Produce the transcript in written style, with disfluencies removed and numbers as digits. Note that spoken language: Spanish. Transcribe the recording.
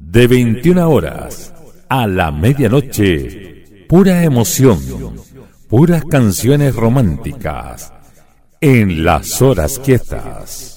De 21 horas a la medianoche, pura emoción, puras canciones románticas en Las Horas Quietas.